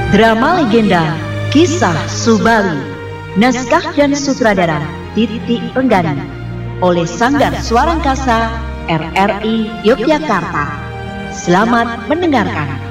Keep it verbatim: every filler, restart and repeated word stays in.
Drama legenda Kisah Subali, naskah dan sutradara Titik Renggani, oleh Sanggar Suara Angkasa R R I Yogyakarta. Selamat mendengarkan.